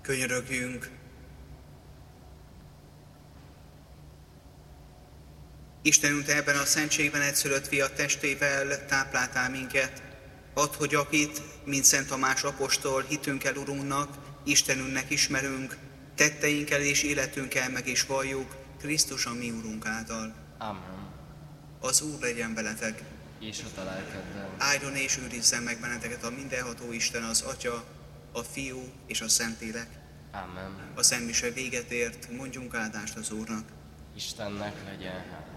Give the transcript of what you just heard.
Könyörögjünk! Istenünk, Te ebben a szentségben egyszülött fiad testével tápláltál minket. Add, hogy akit, mint Szent Tamás apostol, hitünkkel Urunknak, Istenünknek ismerünk, tetteinkkel és életünkkel meg is valljuk, Krisztus a mi Urunk által. Amen. Az Úr legyen veletek. És a te lelkeddel. Áldjon és őrizzen meg benneteket a mindenható Isten, az Atya, a Fiú és a Szentlélek. Amen. A szentmise véget ért, mondjunk áldást az Úrnak. Istennek legyen hála.